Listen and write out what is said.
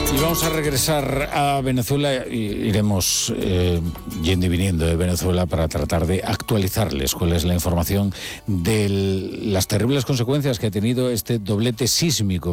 Y vamos a regresar a Venezuela. Iremos yendo y viniendo de Venezuela para tratar de actualizarles cuál es la información de las terribles consecuencias que ha tenido este doblete sísmico